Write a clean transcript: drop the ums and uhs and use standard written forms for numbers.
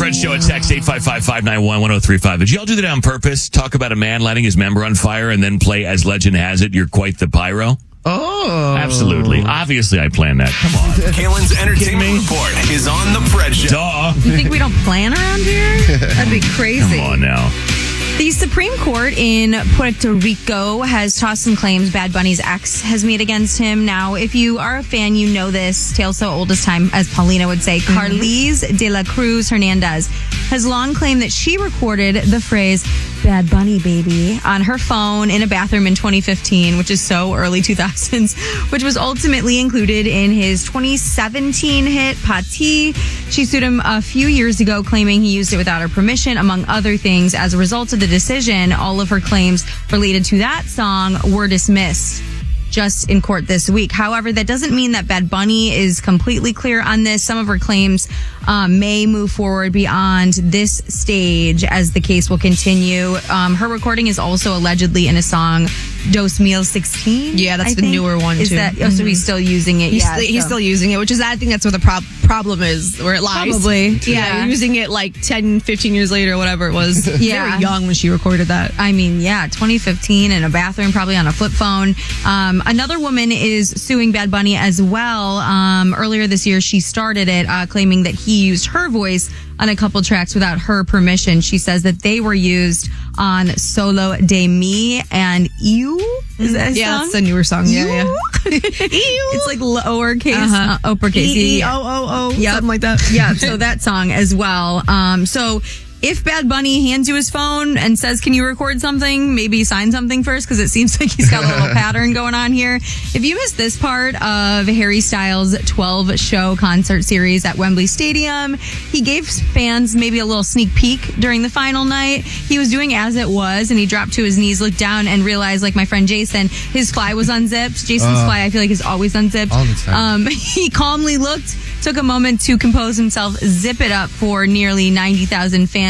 Fred Show at text 855-591-1035. Did y'all do that on purpose? Talk about a man lighting his member on fire and then play As Legend Has It, You're Quite the Pyro? Oh. Absolutely. Obviously, I planned that. Come on. Kalen's Entertainment Report is on the Fred Show. Duh. You think we don't plan around here? That'd be crazy. Come on now. The Supreme Court in Puerto Rico has tossed some claims Bad Bunny's ex has made against him. Now, if you are a fan, you know this. Tale so old as time, as Paulina would say. Carliz de la Cruz Hernandez has long claimed that she recorded the phrase Bad Bunny baby on her phone in a bathroom in 2015, which is so early 2000s, which was ultimately included in his 2017 hit Pati. She sued him a few years ago, claiming he used it without her permission, among other things. As a result of the decision, all of her claims related to that song were dismissed just in court this week. However, that doesn't mean that Bad Bunny is completely clear on this. Some of her claims may move forward beyond this stage as the case will continue. Her recording is also allegedly in a song, 2016. Yeah, that's the newer one, is too. That, so he's still using it. He's still using it, which is, I think that's where the problem is, where it lies. Probably. Yeah, using it like 10, 15 years later, whatever it was. Yeah. Very young when she recorded that. I mean, yeah, 2015 in a bathroom, probably on a flip phone. Another woman is suing Bad Bunny as well. Earlier this year, she started it, claiming that he used her voice on a couple tracks without her permission. She says that they were used on Solo de Mi and You. Is that a song? It's a newer song. Yeah. It's like lowercase, uppercase. E-O-O-O. Yep. Something like that. Yeah, so that song as well. So if Bad Bunny hands you his phone and says, can you record something? Maybe sign something first, because it seems like he's got a little pattern going on here. If you missed this part of Harry Styles' 12-show concert series at Wembley Stadium, he gave fans maybe a little sneak peek during the final night. He was doing As It Was, and he dropped to his knees, looked down, and realized, like my friend Jason, his fly was unzipped. Jason's fly, I feel like, is always unzipped. All the time. He calmly looked, took a moment to compose himself, zip it up for nearly 90,000 fans.